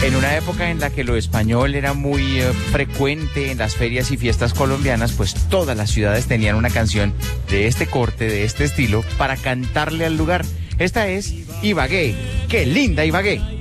En una época en la que lo español era muy frecuente en las ferias y fiestas colombianas, pues todas las ciudades tenían una canción de este corte, de este estilo, para cantarle al lugar. Esta es Ibagué. ¡Qué linda Ibagué!